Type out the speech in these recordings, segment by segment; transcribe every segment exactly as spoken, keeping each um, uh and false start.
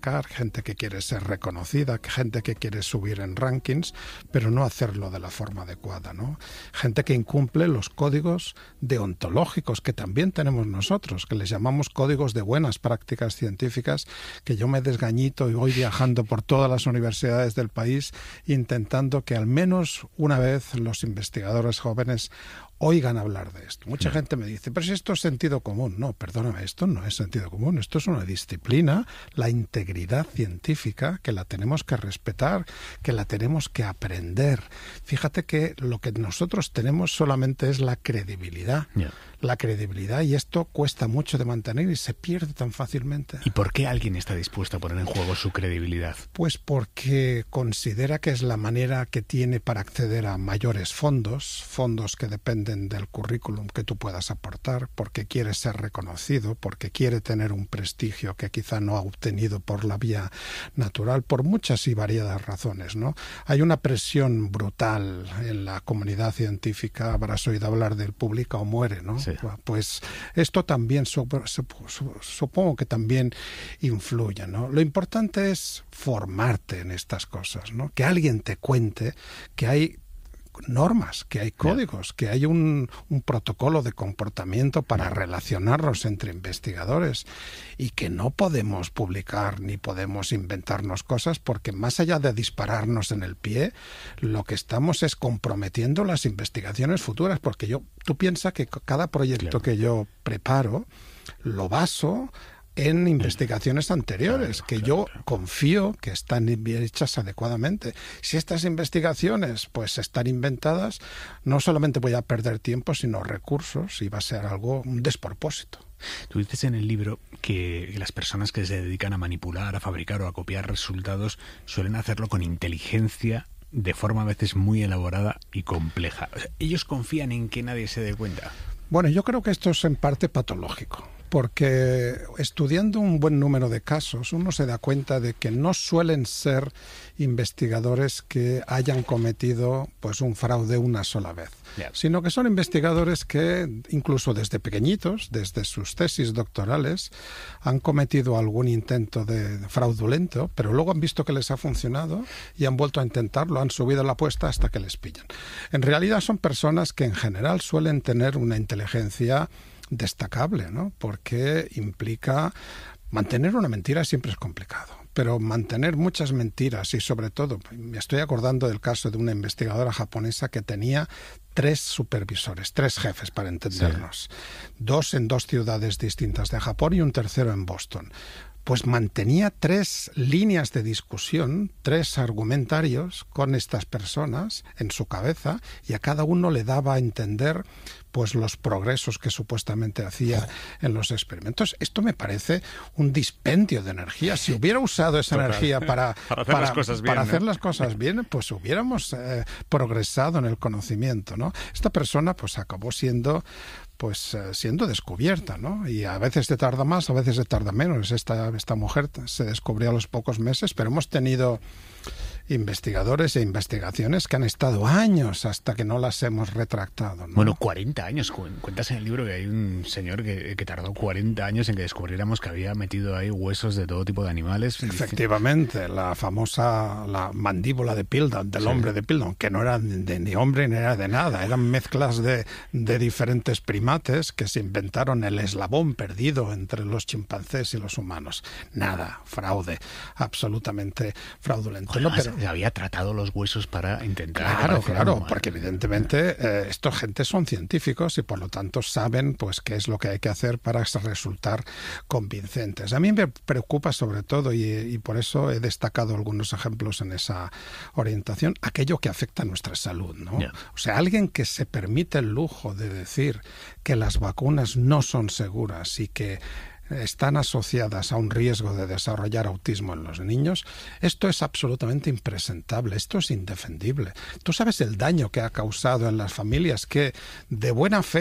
destacar, gente que quiere ser reconocida, gente que quiere subir en rankings, pero no hacerlo de la forma adecuada, ¿no? Gente que incumple los códigos deontológicos que también tenemos nosotros, que les llamamos códigos de buenas prácticas científicas, que yo me desgañito y voy viajando por todas las universidades del país intentando que al menos una vez los investigadores jóvenes oigan hablar de esto. Mucha gente me dice, pero si esto es sentido común. No, perdóname, esto no es sentido común. Esto es una disciplina, la integridad científica, que la tenemos que respetar, que la tenemos que aprender. Fíjate que lo que nosotros tenemos solamente es la credibilidad. Yeah. La credibilidad, y esto cuesta mucho de mantener y se pierde tan fácilmente. ¿Y por qué alguien está dispuesto a poner en juego su credibilidad? Pues porque considera que es la manera que tiene para acceder a mayores fondos, fondos que dependen del currículum que tú puedas aportar, porque quiere ser reconocido, porque quiere tener un prestigio que quizá no ha obtenido por la vía natural, por muchas y variadas razones, ¿no? Hay una presión brutal en la comunidad científica, habrás oído hablar del publica o muere, ¿no? Sí. Pues esto también, supongo que también influye, ¿no? Lo importante es formarte en estas cosas, ¿no? Que alguien te cuente que hay normas, que hay códigos, que hay un, un protocolo de comportamiento para relacionarnos entre investigadores y que no podemos publicar ni podemos inventarnos cosas porque más allá de dispararnos en el pie, lo que estamos es comprometiendo las investigaciones futuras, porque yo, tú piensas que cada proyecto claro. que yo preparo lo baso en investigaciones anteriores, claro, que claro, yo claro. confío que están bien hechas adecuadamente. Si estas investigaciones pues están inventadas, no solamente voy a perder tiempo, sino recursos, y va a ser algo, un despropósito. Tú dices en el libro que las personas que se dedican a manipular, a fabricar o a copiar resultados suelen hacerlo con inteligencia, de forma a veces muy elaborada y compleja. O sea, ¿ellos confían en que nadie se dé cuenta? Bueno, yo creo que esto es en parte patológico, porque estudiando un buen número de casos uno se da cuenta de que no suelen ser investigadores que hayan cometido pues un fraude una sola vez, yeah. sino que son investigadores que incluso desde pequeñitos, desde sus tesis doctorales, han cometido algún intento de fraudulento, pero luego han visto que les ha funcionado y han vuelto a intentarlo, han subido la apuesta hasta que les pillan. En realidad son personas que en general suelen tener una inteligencia destacable, ¿no? Porque implica mantener una mentira siempre es complicado, pero mantener muchas mentiras y sobre todo, me estoy acordando del caso de una investigadora japonesa que tenía tres supervisores, tres jefes para entendernos, sí. dos en dos ciudades distintas de Japón y un tercero en Boston. Pues mantenía tres líneas de discusión, tres argumentarios con estas personas en su cabeza y a cada uno le daba a entender pues los progresos que supuestamente hacía en los experimentos. Esto me parece un dispendio de energía. Si hubiera usado esa Total. energía para, para hacer, para, las, cosas bien, para ¿no? hacer las cosas bien, pues hubiéramos eh, progresado en el conocimiento, ¿no? Esta persona pues acabó siendo pues eh, siendo descubierta, ¿no? Y a veces te tarda más, a veces te tarda menos. Esta, esta mujer se descubrió a los pocos meses, pero hemos tenido investigadores e investigaciones que han estado años hasta que no las hemos retractado, ¿no? Bueno, cuarenta años. Cuentas en el libro que hay un señor que, que tardó cuarenta años en que descubriéramos que había metido ahí huesos de todo tipo de animales. Efectivamente, la famosa la mandíbula de Piltdown, del sí. hombre de Piltdown, que no era de ni hombre ni era de nada, eran mezclas de, de diferentes primates que se inventaron el eslabón perdido entre los chimpancés y los humanos. Nada, fraude, absolutamente fraudulento. Bueno, no, pero había tratado los huesos para intentar... Claro, claro, porque evidentemente eh, estos gentes son científicos y por lo tanto saben pues qué es lo que hay que hacer para resultar convincentes. A mí me preocupa sobre todo, y, y por eso he destacado algunos ejemplos en esa orientación, aquello que afecta a nuestra salud, ¿no? Yeah. O sea, alguien que se permite el lujo de decir que las vacunas no son seguras y que están asociadas a un riesgo de desarrollar autismo en los niños, esto es absolutamente impresentable, esto es indefendible. Tú sabes el daño que ha causado en las familias que de buena fe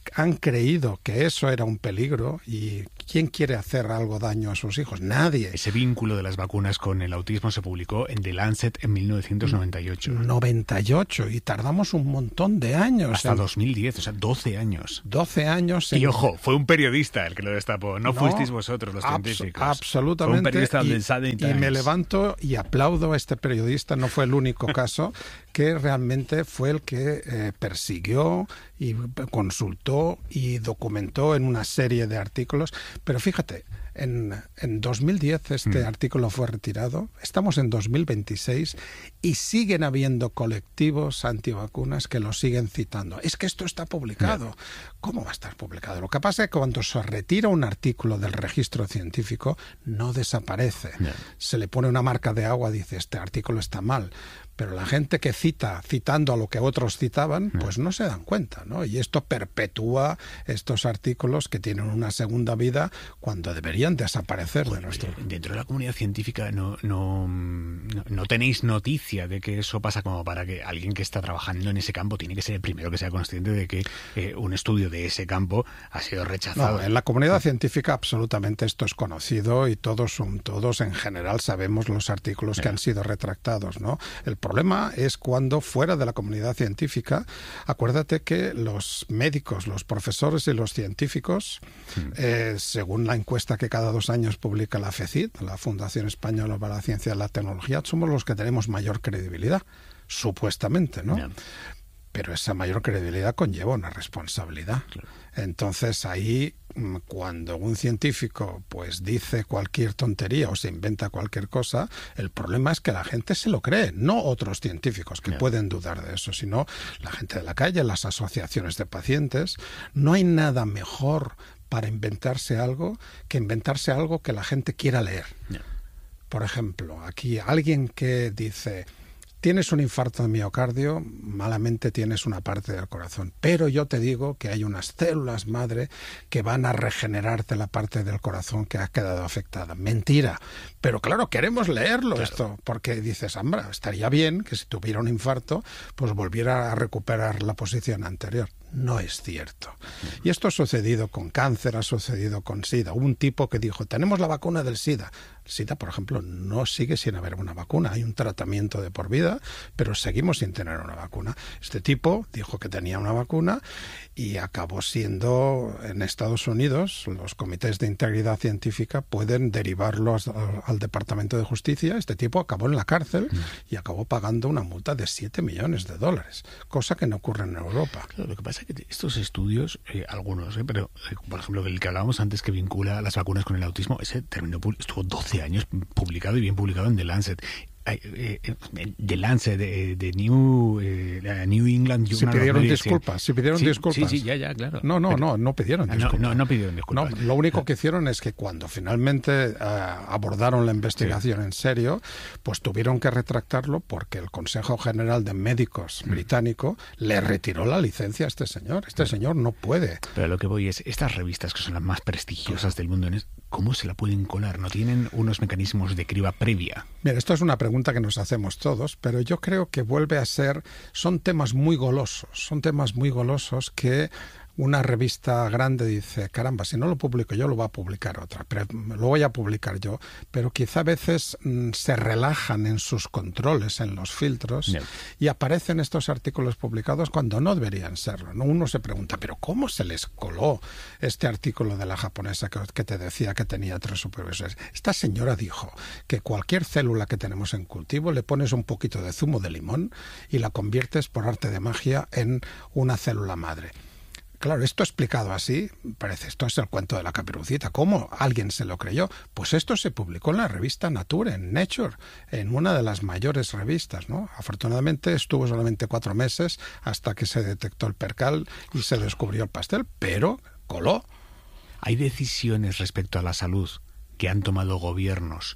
han creído que eso era un peligro. ¿Y quién quiere hacer algo daño a sus hijos? Nadie. Ese vínculo de las vacunas con el autismo se publicó en The Lancet en mil novecientos noventa y ocho. noventa y ocho, y tardamos un montón de años. Hasta en... dos mil diez, o sea, doce años. doce años. En... Y ojo, fue un periodista el que lo destapó, no, no fuisteis vosotros los abs científicos. Absolutamente. Fue un periodista y, del Sunday Times. Y me levanto y aplaudo a este periodista, no fue el único caso, que realmente fue el que eh, persiguió y consultó y documentó en una serie de artículos. Pero fíjate, en, en dos mil diez este mm. artículo fue retirado, estamos en dos mil veintiséis y siguen habiendo colectivos antivacunas que lo siguen citando. Es que esto está publicado. No. ¿Cómo va a estar publicado? Lo que pasa es que cuando se retira un artículo del registro científico, no desaparece. No. Se le pone una marca de agua, dice, este artículo está mal. Pero la gente que cita, citando a lo que otros citaban, pues no se dan cuenta, ¿no? Y esto perpetúa estos artículos que tienen una segunda vida cuando deberían desaparecer bueno, de nuestro... Dentro de la comunidad científica no, no, no, no tenéis noticia de que eso pasa, como para que alguien que está trabajando en ese campo tiene que ser el primero que sea consciente de que eh, un estudio de ese campo ha sido rechazado. No, en la comunidad científica absolutamente esto es conocido y todos, todos en general sabemos los artículos que han sido retractados, ¿no? El problema es cuando fuera de la comunidad científica, acuérdate que los médicos, los profesores y los científicos, mm. eh, según la encuesta que cada dos años publica la FECIT, la Fundación Española para la Ciencia y la Tecnología, somos los que tenemos mayor credibilidad, supuestamente, ¿no? Yeah. Pero esa mayor credibilidad conlleva una responsabilidad. Claro. Entonces ahí, cuando un científico pues dice cualquier tontería o se inventa cualquier cosa, el problema es que la gente se lo cree, no otros científicos que yeah. pueden dudar de eso, sino la gente de la calle, las asociaciones de pacientes. No hay nada mejor para inventarse algo que inventarse algo que la gente quiera leer. Yeah. Por ejemplo, aquí alguien que dice... Tienes un infarto de miocardio, malamente tienes una parte del corazón. Pero yo te digo que hay unas células madre que van a regenerarte la parte del corazón que ha quedado afectada. Mentira. Pero claro, queremos leerlo claro. esto, porque dices, hombre, estaría bien que si tuviera un infarto, pues volviera a recuperar la posición anterior. No es cierto. Y esto ha sucedido con cáncer, ha sucedido con SIDA. Hubo un tipo que dijo, tenemos la vacuna del SIDA. El SIDA, por ejemplo, no sigue sin haber una vacuna. Hay un tratamiento de por vida, pero seguimos sin tener una vacuna. Este tipo dijo que tenía una vacuna y acabó siendo, en Estados Unidos, los comités de integridad científica pueden derivarlo al, al Departamento de Justicia. Este tipo acabó en la cárcel y acabó pagando una multa de siete millones de dólares, cosa que no ocurre en Europa. Claro, lo que pasa que estos estudios, eh, algunos, eh, pero eh, por ejemplo el que hablábamos antes que vincula las vacunas con el autismo, ese terminó, estuvo doce años publicado y bien publicado en The Lancet. Eh, eh, The Lancet, de, de New, eh, New England Journal. Si pidieron disculpas, si pidieron sí, disculpas. Sí, sí, ya, ya, claro. No, no, pero, no, no pidieron disculpas. No, no, no pidieron disculpas. No, lo único que hicieron es que cuando finalmente uh, abordaron la investigación sí. en serio, pues tuvieron que retractarlo porque el Consejo General de Médicos mm. británico le retiró la licencia a este señor. Este claro. señor no puede. Pero lo que voy es, estas revistas que son las más prestigiosas claro. del mundo, ¿cómo se la pueden colar? ¿No tienen unos mecanismos de criba previa? Mira, esto es una pregunta que nos hacemos todos, pero yo creo que vuelve a ser, son temas muy golosos, son temas muy golosos que una revista grande dice, caramba, si no lo publico yo, lo va a publicar otra, pero lo voy a publicar yo, pero quizá a veces mm, se relajan en sus controles, en los filtros, no. y aparecen estos artículos publicados cuando no deberían serlo, ¿no? Uno se pregunta, pero ¿cómo se les coló este artículo de la japonesa que, que te decía que tenía tres supervisores? Esta señora dijo que cualquier célula que tenemos en cultivo le pones un poquito de zumo de limón y la conviertes por arte de magia en una célula madre. Claro, esto explicado así, parece, esto es el cuento de la Caperucita. ¿Cómo alguien se lo creyó? Pues esto se publicó en la revista Nature, en Nature, en una de las mayores revistas, ¿no? Afortunadamente estuvo solamente cuatro meses hasta que se detectó el percal y se descubrió el pastel, pero coló. ¿Hay decisiones respecto a la salud que han tomado gobiernos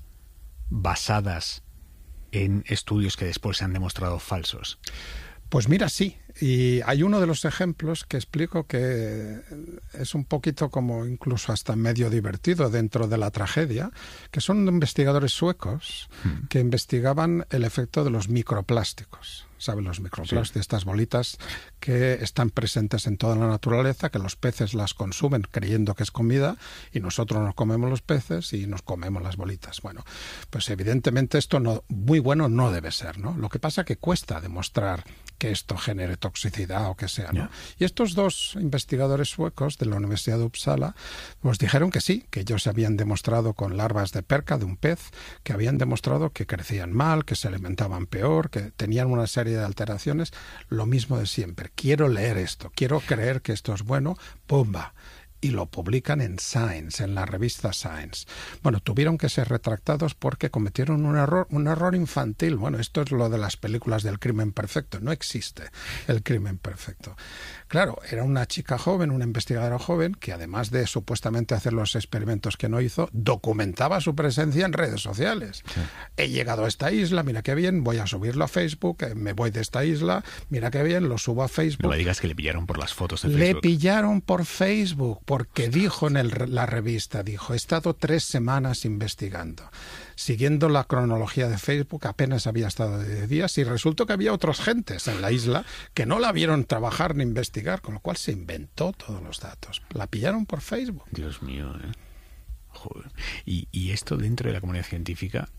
basadas en estudios que después se han demostrado falsos? Pues mira, sí. Y hay uno de los ejemplos que explico que es un poquito como incluso hasta medio divertido dentro de la tragedia, que son investigadores suecos que investigaban el efecto de los microplásticos. ¿sabes? Los microplastics, Sí. estas bolitas que están presentes en toda la naturaleza, que los peces las consumen creyendo que es comida y nosotros nos comemos los peces y nos comemos las bolitas. Bueno, pues evidentemente esto no, muy bueno no debe ser, ¿no? Lo que pasa es que cuesta demostrar que esto genere toxicidad o que sea, ¿no? Yeah. Y estos dos investigadores suecos de la Universidad de Uppsala pues dijeron que sí, que ellos habían demostrado con larvas de perca de un pez, que habían demostrado que crecían mal, que se alimentaban peor, que tenían una serie de alteraciones, lo mismo de siempre. Quiero leer esto, quiero creer que esto es bueno, ¡pumba! Y lo publican en Science, en la revista Science. Bueno, tuvieron que ser retractados porque cometieron un error, un error infantil. Bueno, esto es lo de las películas del crimen perfecto. No existe el crimen perfecto. Claro, era una chica joven, una investigadora joven, que además de supuestamente hacer los experimentos que no hizo, documentaba su presencia en redes sociales. Sí. He llegado a esta isla, mira qué bien, voy a subirlo a Facebook, me voy de esta isla, mira qué bien, lo subo a Facebook. No me digas que le pillaron por las fotos de Facebook. Le pillaron por Facebook, porque dijo en el, la revista, dijo, he estado tres semanas investigando. Siguiendo la cronología de Facebook, apenas había estado de diez días y resultó que había otras gentes en la isla que no la vieron trabajar ni investigar, con lo cual se inventó todos los datos. La pillaron por Facebook. Dios mío, ¿eh? Joder. Y, y esto dentro de la comunidad científica,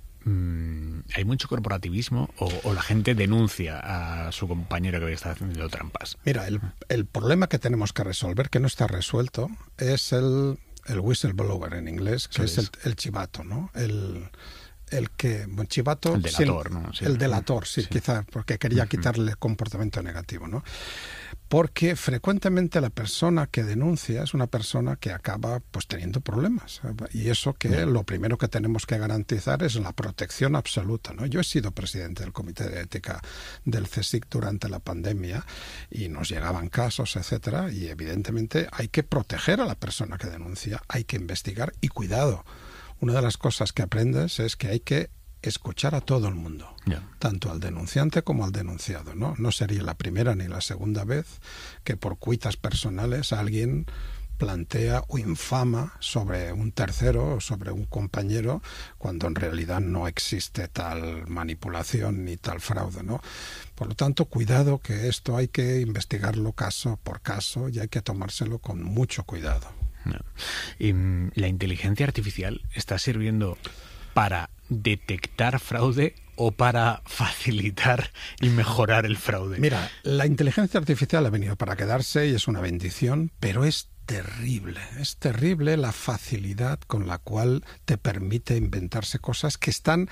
mmm, ¿hay mucho corporativismo o, o la gente denuncia a su compañero que está haciendo trampas? Mira, el, el problema que tenemos que resolver, que no está resuelto, es el... el whistleblower en inglés, que es, es el, el chivato, ¿no? El, el que, bueno, chivato... El delator, sí, ¿no? Sí. El delator, sí, sí. Quizá, porque quería uh-huh. quitarle comportamiento negativo, ¿no? Porque frecuentemente la persona que denuncia es una persona que acaba pues teniendo problemas. Y eso que uh-huh. lo primero que tenemos que garantizar es la protección absoluta, ¿no? Yo he sido presidente del Comité de Ética del CSIC durante la pandemia y nos llegaban casos, etcétera, y evidentemente hay que proteger a la persona que denuncia, hay que investigar y cuidado. Una de las cosas que aprendes es que hay que escuchar a todo el mundo, yeah. tanto al denunciante como al denunciado, ¿no? No sería la primera ni la segunda vez que por cuitas personales alguien plantea o infama sobre un tercero o sobre un compañero cuando en realidad no existe tal manipulación ni tal fraude, ¿no? Por lo tanto, cuidado, que esto hay que investigarlo caso por caso y hay que tomárselo con mucho cuidado. No. Y, ¿la inteligencia artificial está sirviendo para detectar fraude o para facilitar y mejorar el fraude? Mira, la inteligencia artificial ha venido para quedarse y es una bendición, pero es terrible, es terrible la facilidad con la cual te permite inventarse cosas que están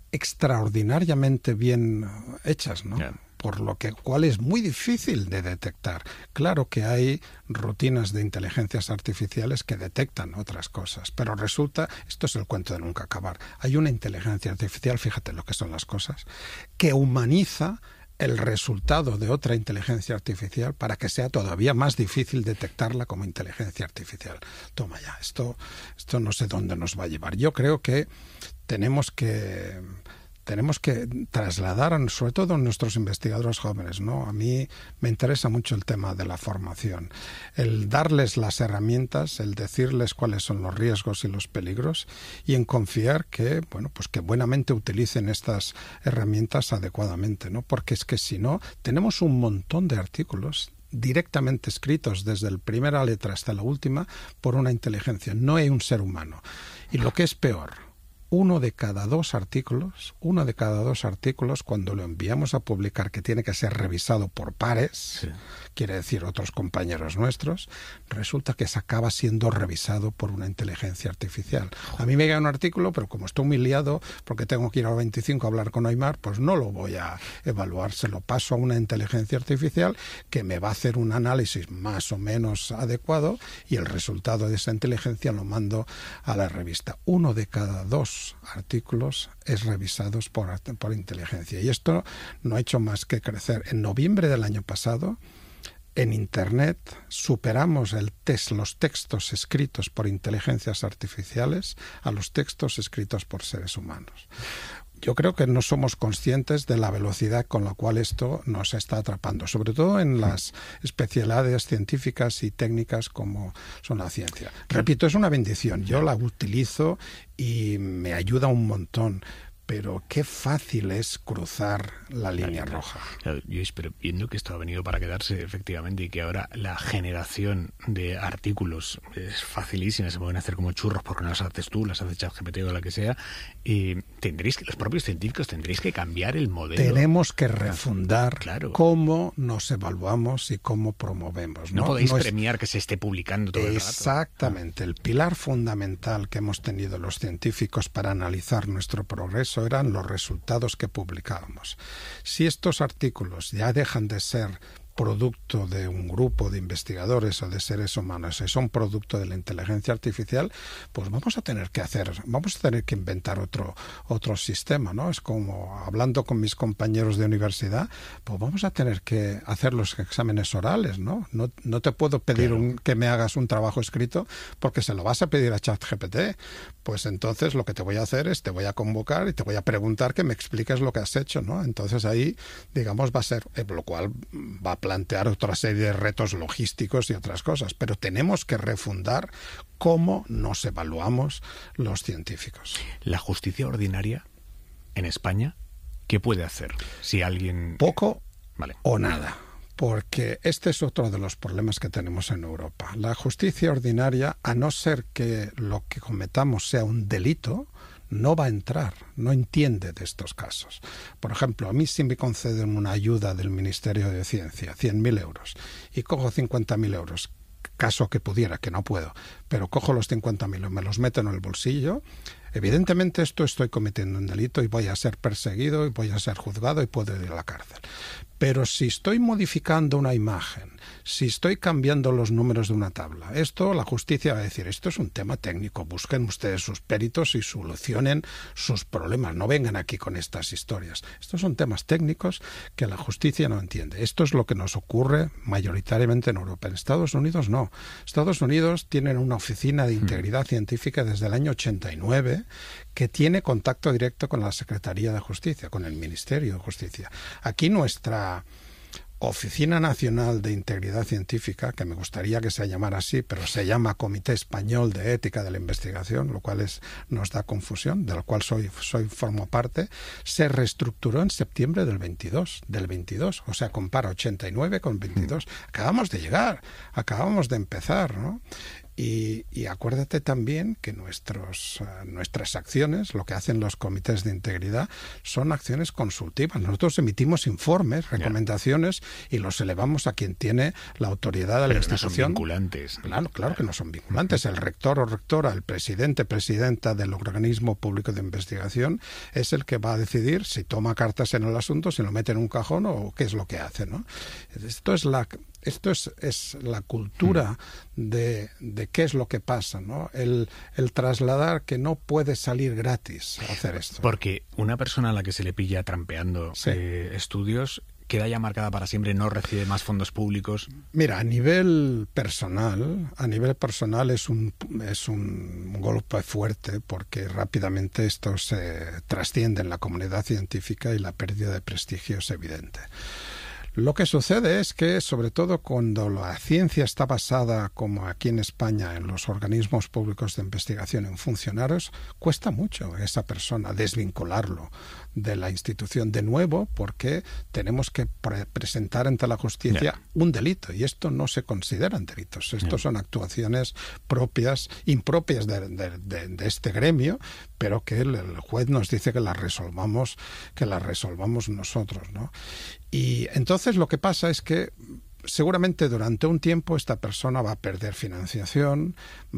extraordinariamente bien hechas, ¿no? Yeah. Por lo que cual es muy difícil de detectar. Claro que hay rutinas de inteligencias artificiales que detectan otras cosas, pero resulta, esto es el cuento de nunca acabar, hay una inteligencia artificial, fíjate lo que son las cosas, que humaniza el resultado de otra inteligencia artificial para que sea todavía más difícil detectarla como inteligencia artificial. Toma ya, esto, esto no sé dónde nos va a llevar. Yo creo que tenemos que... Tenemos que trasladar, sobre todo a nuestros investigadores jóvenes, ¿no? A mí me interesa mucho el tema de la formación. El darles las herramientas, el decirles cuáles son los riesgos y los peligros y en confiar que, bueno, pues que buenamente utilicen estas herramientas adecuadamente, ¿no? Porque es que si no, tenemos un montón de artículos directamente escritos desde la primera letra hasta la última por una inteligencia. No hay un ser humano. Y lo que es peor, uno de cada dos artículos, uno de cada dos artículos, cuando lo enviamos a publicar, que tiene que ser revisado por pares, sí. quiere decir otros compañeros nuestros, resulta que se acaba siendo revisado por una inteligencia artificial. A mí me llega un artículo, pero como estoy muy liado, porque tengo que ir a veinticinco a hablar con Aymar, pues no lo voy a evaluar, se lo paso a una inteligencia artificial que me va a hacer un análisis más o menos adecuado y el resultado de esa inteligencia lo mando a la revista. Uno de cada dos artículos es revisados por, por inteligencia y esto no ha hecho más que crecer. En noviembre del año pasado en Internet superamos el test, los textos escritos por inteligencias artificiales a los textos escritos por seres humanos. Yo creo que no somos conscientes de la velocidad con la cual esto nos está atrapando, sobre todo en las especialidades científicas y técnicas como son la ciencia. Repito, es una bendición. Yo la utilizo y me ayuda un montón. pero qué fácil es cruzar la línea Claro, roja. claro, yo espero, viendo que esto ha venido para quedarse, efectivamente, y que ahora la generación de artículos es facilísima, se pueden hacer como churros porque no las haces tú, las hace ChatGPT o la que sea, y tendréis que, los propios científicos tendréis que cambiar el modelo. Tenemos que refundar Claro. cómo nos evaluamos y cómo promovemos. No, No, podéis No es- premiar que se esté publicando todo el rato. Exactamente. El pilar fundamental que hemos tenido los científicos para analizar nuestro progreso eran los resultados que publicábamos. Si estos artículos ya dejan de ser producto de un grupo de investigadores o de seres humanos, y son producto de la inteligencia artificial, pues vamos a tener que hacer, vamos a tener que inventar otro, otro sistema, ¿no? Es como hablando con mis compañeros de universidad, pues vamos a tener que hacer los exámenes orales, ¿no? No, no te puedo pedir Claro. un, que me hagas un trabajo escrito porque se lo vas a pedir a ChatGPT. Pues entonces lo que te voy a hacer es te voy a convocar y te voy a preguntar que me expliques lo que has hecho, ¿no? Entonces ahí, digamos, va a ser, eh, lo cual va a plantear otra serie de retos logísticos y otras cosas, pero tenemos que refundar cómo nos evaluamos los científicos. La justicia ordinaria en España, ¿qué puede hacer si alguien... Poco Vale. o nada, porque este es otro de los problemas que tenemos en Europa. La justicia ordinaria, a no ser que lo que cometamos sea un delito, no va a entrar, no entiende de estos casos. Por ejemplo, a mí si me conceden una ayuda del Ministerio de Ciencia, cien mil euros, y cojo cincuenta mil euros, caso que pudiera, que no puedo, pero cojo los cincuenta mil y me los meto en el bolsillo, evidentemente esto estoy cometiendo un delito y voy a ser perseguido y voy a ser juzgado y puedo ir a la cárcel. Pero si estoy modificando una imagen, si estoy cambiando los números de una tabla, esto la justicia va a decir, esto es un tema técnico, busquen ustedes sus peritos y solucionen sus problemas, no vengan aquí con estas historias. Estos son temas técnicos que la justicia no entiende. Esto es lo que nos ocurre mayoritariamente en Europa. En Estados Unidos no. Estados Unidos tienen una oficina de integridad científica desde el año ochenta y nueve que tiene contacto directo con la Secretaría de Justicia, con el Ministerio de Justicia. Aquí nuestra Oficina Nacional de Integridad Científica, que me gustaría que se llamara así, pero se llama Comité Español de Ética de la Investigación, lo cual es, nos da confusión, del cual soy, soy formo parte, se reestructuró en septiembre del veintidós, del veintidós, o sea, compara ochenta y nueve con veintidós. Acabamos de llegar, acabamos de empezar, ¿no? Y, y acuérdate también que nuestros, uh, nuestras acciones, lo que hacen los comités de integridad, son acciones consultivas. Nosotros emitimos informes, recomendaciones, yeah. y los elevamos a quien tiene la autoridad de Pero la institución. No son vinculantes. Claro, claro que no son vinculantes. El rector o rectora, el presidente, presidenta del organismo público de investigación es el que va a decidir si toma cartas en el asunto, si lo mete en un cajón o qué es lo que hace, ¿no? Esto es la... Esto es, es la cultura de, de qué es lo que pasa, ¿no? El, el trasladar que no puede salir gratis a hacer esto. Porque una persona a la que se le pilla trampeando sí. eh, estudios queda ya marcada para siempre, no recibe más fondos públicos. Mira, a nivel personal, a nivel personal es un, es un golpe fuerte porque rápidamente esto se trasciende en la comunidad científica y la pérdida de prestigio es evidente. Lo que sucede es que, sobre todo cuando la ciencia está basada, como aquí en España, en los organismos públicos de investigación, en funcionarios, cuesta mucho a esa persona desvincularlo de la institución de nuevo porque tenemos que pre presentar ante la justicia yeah. un delito y esto no se consideran delitos. Estos yeah. son actuaciones propias, impropias de, de, de, de este gremio, pero que el, el juez nos dice que las resolvamos, que las resolvamos nosotros, ¿no? Y entonces lo que pasa es que seguramente durante un tiempo esta persona va a perder financiación,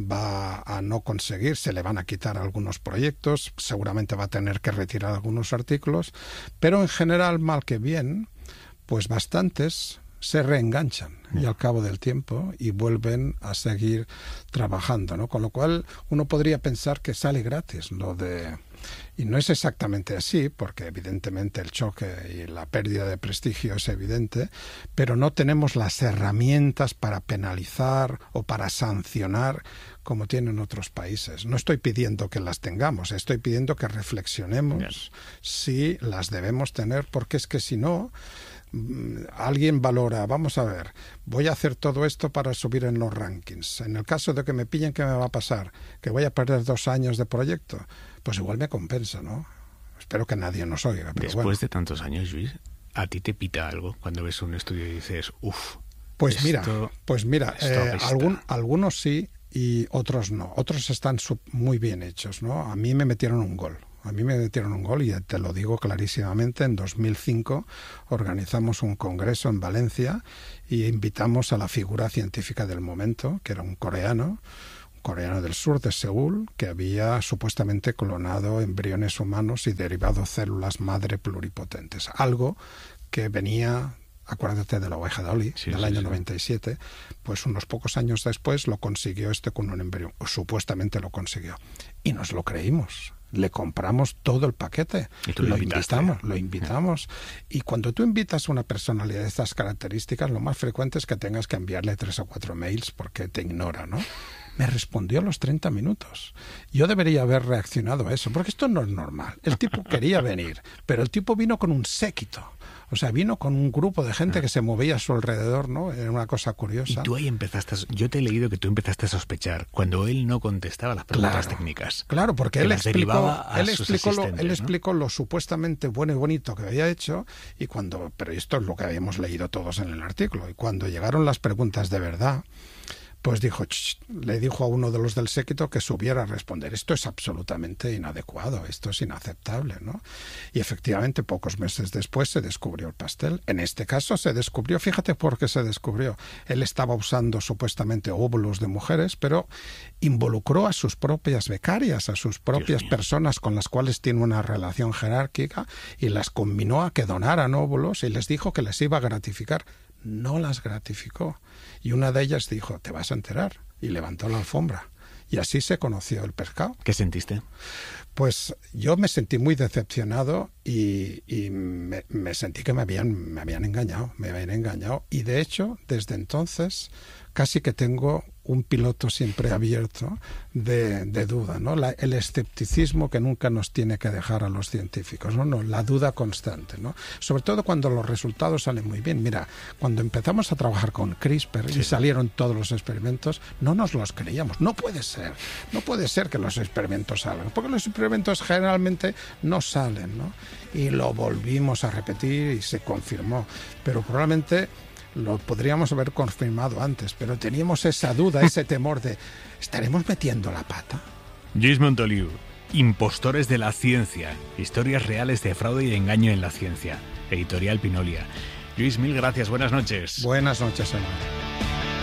va a no conseguir, se le van a quitar algunos proyectos, seguramente va a tener que retirar algunos artículos, pero en general, mal que bien, pues bastantes se reenganchan y al cabo del tiempo y vuelven a seguir trabajando, ¿no? Con lo cual uno podría pensar que sale gratis lo de... Y no es exactamente así, porque evidentemente el choque y la pérdida de prestigio es evidente, pero no tenemos las herramientas para penalizar o para sancionar como tienen otros países. No estoy pidiendo que las tengamos, estoy pidiendo que reflexionemos Bien. si las debemos tener, porque es que si no... alguien valora, vamos a ver, voy a hacer todo esto para subir en los rankings. En el caso de que me pillen, ¿qué me va a pasar? ¿Que voy a perder dos años de proyecto? Pues igual me compensa, ¿no? Espero que nadie nos oiga. Pero Después bueno. de tantos años, Luis, ¿a ti te pita algo cuando ves un estudio y dices, uff? Pues esto, mira, pues mira, eh, algún, algunos sí y otros no. Otros están muy bien hechos, ¿no? A mí me metieron un gol. A mí me metieron un gol y te lo digo clarísimamente. En dos mil cinco organizamos un congreso en Valencia y invitamos a la figura científica del momento, que era un coreano, un coreano del sur de Seúl, que había supuestamente clonado embriones humanos y derivado células madre pluripotentes. Algo que venía... Acuérdate de la oveja Dolly, sí, del sí, año sí. noventa y siete, pues unos pocos años después lo consiguió este con un embrión, o supuestamente lo consiguió. Y nos lo creímos, le compramos todo el paquete, ¿Y tú lo, lo invitamos, lo invitamos. Y cuando tú invitas a una personalidad de estas características, lo más frecuente es que tengas que enviarle tres o cuatro mails porque te ignora, ¿no? Me respondió a los treinta minutos. Yo debería haber reaccionado a eso, porque esto no es normal. El tipo quería venir, pero el tipo vino con un séquito. O sea, vino con un grupo de gente que se movía a su alrededor, ¿no? Era una cosa curiosa. Y tú ahí empezaste, a, yo te he leído que tú empezaste a sospechar cuando él no contestaba las preguntas claro, técnicas. Claro, porque él explicó, él, explicó lo, él ¿no? explicó lo supuestamente bueno y bonito que había hecho, y cuando, pero esto es lo que habíamos leído todos en el artículo, y cuando llegaron las preguntas de verdad, pues dijo, le dijo a uno de los del séquito que subiera a responder. Esto es absolutamente inadecuado, esto es inaceptable, ¿no? Y efectivamente, pocos meses después se descubrió el pastel. En este caso se descubrió, fíjate por qué se descubrió. Él estaba usando supuestamente óvulos de mujeres, pero involucró a sus propias becarias, a sus propias personas con las cuales tiene una relación jerárquica, y las combinó a que donaran óvulos y les dijo que les iba a gratificar. No las gratificó. Y una de ellas dijo, te vas a enterar. Y levantó la alfombra. Y así se conoció el pescado. ¿Qué sentiste? Pues yo me sentí muy decepcionado y, y me, me sentí que me habían, me habían engañado, me habían engañado. Y de hecho, desde entonces, casi que tengo un piloto siempre abierto de, de duda, ¿no? La, el escepticismo que nunca nos tiene que dejar a los científicos, ¿no? No, la duda constante, ¿no? Sobre todo cuando los resultados salen muy bien. Mira, cuando empezamos a trabajar con CRISPR sí. y salieron todos los experimentos, no nos los creíamos. No puede ser, no puede ser que los experimentos salgan, porque los experimentos generalmente no salen, ¿no? Y lo volvimos a repetir y se confirmó, pero probablemente lo podríamos haber confirmado antes, pero teníamos esa duda, ese temor de ¿estaremos metiendo la pata? Lluís Montoliu, Impostores de la ciencia, historias reales de fraude y engaño en la ciencia, editorial Pinolia. Lluís, mil gracias, buenas noches. Buenas noches, hermano.